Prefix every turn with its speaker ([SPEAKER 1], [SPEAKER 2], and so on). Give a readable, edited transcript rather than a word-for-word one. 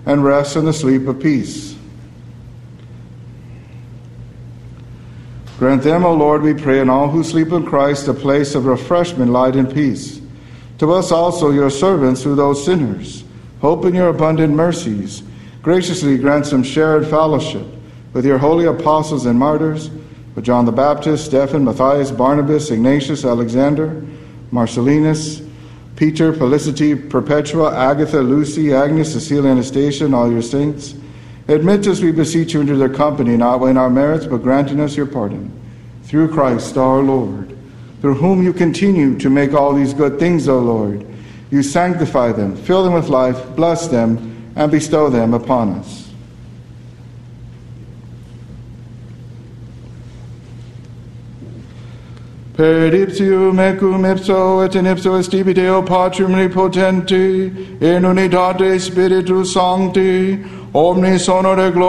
[SPEAKER 1] and rest in the sleep of peace. Grant them, O Lord, we pray, and all who sleep in Christ, a place of refreshment, light, and peace. To us also, your servants, through those sinners, hope in your abundant mercies, graciously grant some share and fellowship with your holy apostles and martyrs, with John the Baptist, Stephen, Matthias, Barnabas, Ignatius, Alexander, Marcellinus, Peter, Felicity, Perpetua, Agatha, Lucy, Agnes, Cecilia, Anastasia, and all your saints. Admit us, we beseech you, into their company, not weighing our merits, but granting us your pardon. Through Christ our Lord, through whom you continue to make all these good things, O Lord. You sanctify them, fill them with life, bless them, and bestow them upon us. Per ipsium ecum ipso et in ipso estibi Deo Patrum omnipotenti, in unitate Spiritus Sancti, omnis honor et gloria